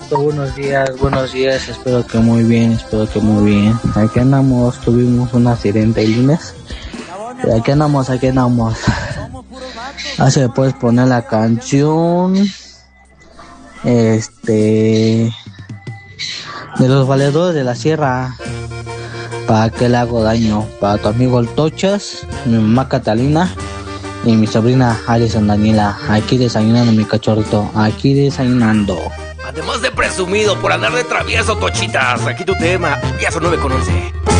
buenos días, espero que muy bien. Aquí andamos, tuvimos un accidente el lunes. Aquí andamos. Se puedes poner la canción, de los valedores de la sierra. ¿Para qué le hago daño? Para tu amigo el Tochas, mi mamá Catalina y mi sobrina Alison Daniela. Aquí desayunando, mi cachorrito, aquí desayunando. Además de presumido por andar de travieso, Tochitas, aquí tu tema, ya son 9:11.